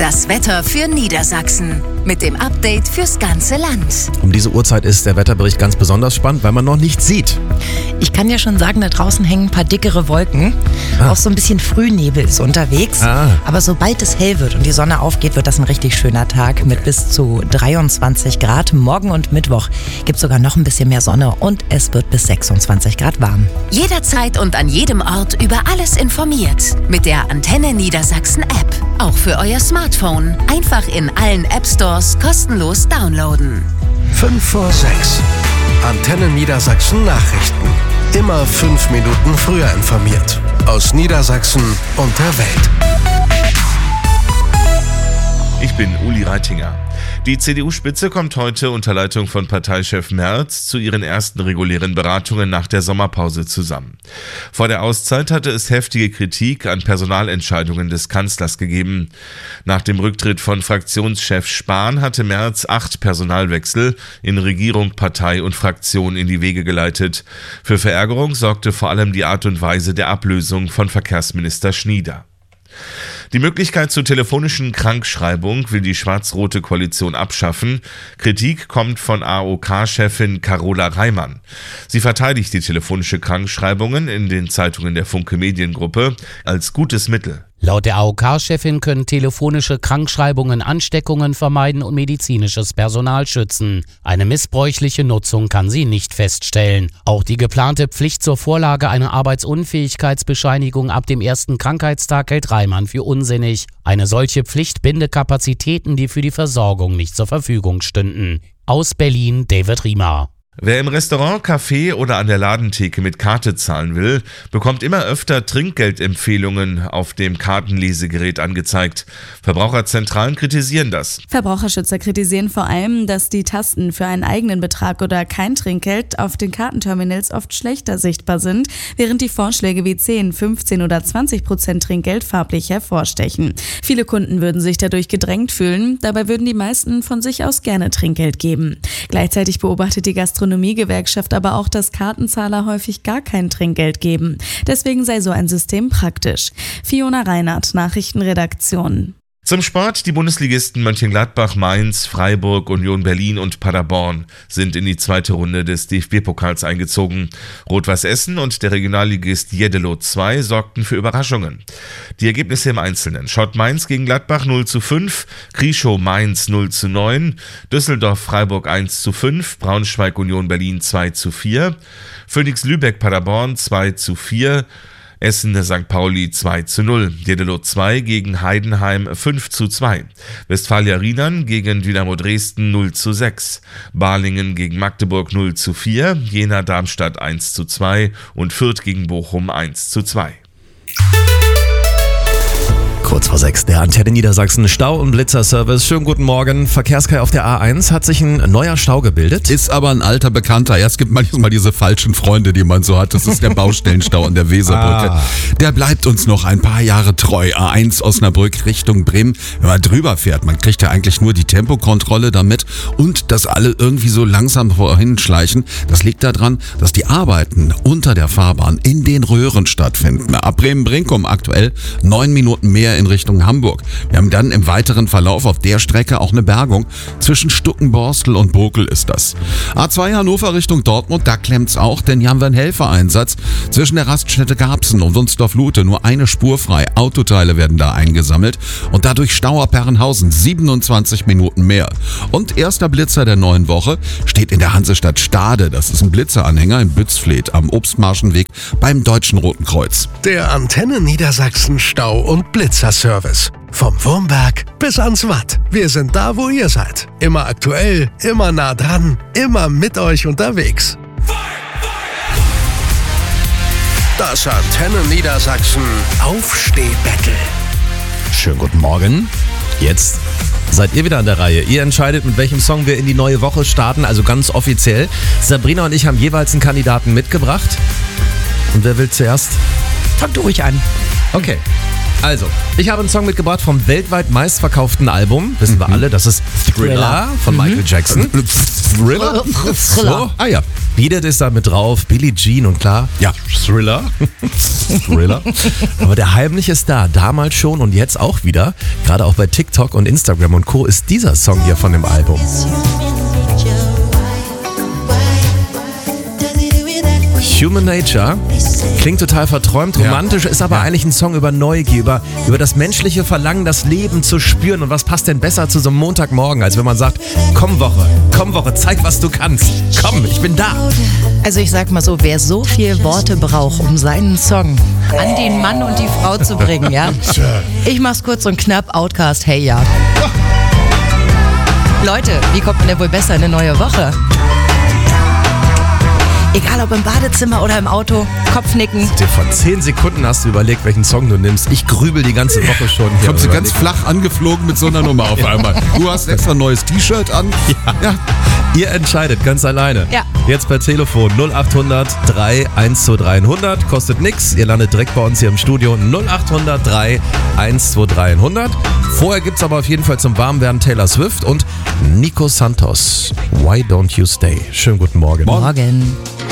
Das Wetter für Niedersachsen mit dem Update fürs ganze Land. Um diese Uhrzeit ist der Wetterbericht ganz besonders spannend, weil man noch nichts sieht. Ich kann ja schon sagen, da draußen hängen ein paar dickere Wolken. Auch so ein bisschen Frühnebel ist unterwegs. Aber sobald es hell wird und die Sonne aufgeht, wird das ein richtig schöner Tag mit bis zu 23 Grad. Morgen und Mittwoch gibt es sogar noch ein bisschen mehr Sonne und es wird bis 26 Grad warm. Jederzeit und an jedem Ort über alles informiert. Mit der Antenne Niedersachsen App. Auch für euer Smartphone. Einfach in allen App Stores kostenlos downloaden. 5 vor 6. Antenne Niedersachsen Nachrichten. Immer 5 Minuten früher informiert. Aus Niedersachsen und der Welt. Ich bin Uli Reitinger. Die CDU-Spitze kommt heute unter Leitung von Parteichef Merz zu ihren ersten regulären Beratungen nach der Sommerpause zusammen. Vor der Auszeit hatte es heftige Kritik an Personalentscheidungen des Kanzlers gegeben. Nach dem Rücktritt von Fraktionschef Spahn hatte Merz 8 Personalwechsel in Regierung, Partei und Fraktion in die Wege geleitet. Für Verärgerung sorgte vor allem die Art und Weise der Ablösung von Verkehrsminister Schnieder. Die Möglichkeit zur telefonischen Krankschreibung will die schwarz-rote Koalition abschaffen. Kritik kommt von AOK-Chefin Carola Reimann. Sie verteidigt die telefonische Krankschreibungen in den Zeitungen der Funke Mediengruppe als gutes Mittel. Laut der AOK-Chefin können telefonische Krankschreibungen Ansteckungen vermeiden und medizinisches Personal schützen. Eine missbräuchliche Nutzung kann sie nicht feststellen. Auch die geplante Pflicht zur Vorlage einer Arbeitsunfähigkeitsbescheinigung ab dem ersten Krankheitstag hält Reimann für unsinnig. Eine solche Pflicht binde Kapazitäten, die für die Versorgung nicht zur Verfügung stünden. Aus Berlin, David Riemer. Wer im Restaurant, Café oder an der Ladentheke mit Karte zahlen will, bekommt immer öfter Trinkgeldempfehlungen auf dem Kartenlesegerät angezeigt. Verbraucherzentralen kritisieren das. Verbraucherschützer kritisieren vor allem, dass die Tasten für einen eigenen Betrag oder kein Trinkgeld auf den Kartenterminals oft schlechter sichtbar sind, während die Vorschläge wie 10, 15 oder 20% Trinkgeld farblich hervorstechen. Viele Kunden würden sich dadurch gedrängt fühlen, dabei würden die meisten von sich aus gerne Trinkgeld geben. Gleichzeitig beobachtet die Gastronomiegewerkschaft aber auch, dass Kartenzahler häufig gar kein Trinkgeld geben. Deswegen sei so ein System praktisch. Fiona Reinhardt, Nachrichtenredaktion. Zum Sport: Die Bundesligisten Mönchengladbach, Mainz, Freiburg, Union Berlin und Paderborn sind in die zweite Runde des DFB-Pokals eingezogen. Rot-Weiß Essen und der Regionalligist Jeddelo 2 sorgten für Überraschungen. Die Ergebnisse im Einzelnen: Schott Mainz gegen Gladbach 0:5, Krieschow Mainz 0:9, Düsseldorf Freiburg 1:5, Braunschweig Union Berlin 2:4, Phoenix Lübeck Paderborn 2:4, Essen St. Pauli 2:0, Jeddelo 2 gegen Heidenheim 5:2, Westfalia Riedern gegen Dynamo Dresden 0:6, Balingen gegen Magdeburg 0:4, Jena Darmstadt 1:2 und Fürth gegen Bochum 1:2. Kurz vor 6, der Antenne Niedersachsen Stau- und Blitzerservice. Schönen guten Morgen. Verkehrskai auf der A1 hat sich ein neuer Stau gebildet. Ist aber ein alter Bekannter. Ja, es gibt manchmal diese falschen Freunde, die man so hat. Das ist der Baustellenstau an der Weserbrücke. Der bleibt uns noch ein paar Jahre treu. A1 Osnabrück Richtung Bremen. Wenn man drüber fährt, man kriegt ja eigentlich nur die Tempokontrolle damit und dass alle irgendwie so langsam vorhin schleichen. Das liegt daran, dass die Arbeiten unter der Fahrbahn in den Röhren stattfinden. Ab Bremen-Brinkum aktuell 9 Minuten mehr in Richtung Hamburg. Wir haben dann im weiteren Verlauf auf der Strecke auch eine Bergung. Zwischen Stuckenborstel und Bokel ist das. A2 Hannover Richtung Dortmund, da klemmt's auch, denn hier haben wir einen Helfereinsatz. Zwischen der Raststätte Garbsen und Wunsdorf-Lute nur eine Spur frei. Autoteile werden da eingesammelt und dadurch Stau ab Herrenhausen 27 Minuten mehr. Und erster Blitzer der neuen Woche steht in der Hansestadt Stade. Das ist ein Blitzeranhänger in Bützfleth am Obstmarschenweg beim Deutschen Roten Kreuz. Der Antenne Niedersachsen Stau- und Blitzerservice. Vom Wurmberg bis ans Watt. Wir sind da, wo ihr seid. Immer aktuell, immer nah dran, immer mit euch unterwegs. Das Antenne Niedersachsen Aufstehbattle. Schönen guten Morgen. Jetzt seid ihr wieder an der Reihe. Ihr entscheidet, mit welchem Song wir in die neue Woche starten, also ganz offiziell. Sabrina und ich haben jeweils einen Kandidaten mitgebracht. Und wer will zuerst? Fang du ruhig an. Okay. Also, ich habe einen Song mitgebracht vom weltweit meistverkauften Album. Wissen wir alle, das ist Thriller von Michael Jackson. Thriller? So, ja. Beat ist da mit drauf, Billie Jean und klar, ja, Thriller. Thriller. Aber der heimliche Star, damals schon und jetzt auch wieder, gerade auch bei TikTok und Instagram und Co. ist dieser Song hier von dem Album. Human Nature klingt total verträumt, romantisch, ist aber eigentlich ein Song über Neugier, über das menschliche Verlangen, das Leben zu spüren. Und was passt denn besser zu so einem Montagmorgen, als wenn man sagt, komm Woche, zeig, was du kannst. Komm, ich bin da. Also ich sag mal so, wer so viel Worte braucht, um seinen Song an den Mann und die Frau zu bringen, ja? Ich mach's kurz und knapp, Outkast, hey ja. Leute, wie kommt man denn wohl besser in eine neue Woche? Egal ob im Badezimmer oder im Auto, Kopfnicken. Vor 10 Sekunden hast du überlegt, welchen Song du nimmst. Ich grübel die ganze Woche schon. Kommst du ganz flach angeflogen mit so einer Nummer auf einmal. Du hast extra ein neues T-Shirt an. Ja. Ihr entscheidet ganz alleine. Ja. Jetzt per Telefon 0800 312 300. Kostet nix. Ihr landet direkt bei uns hier im Studio. 0800 312 300. Vorher gibt's aber auf jeden Fall zum Warmwerden Taylor Swift und Nico Santos. Why Don't You Stay? Schönen guten Morgen. Morgen.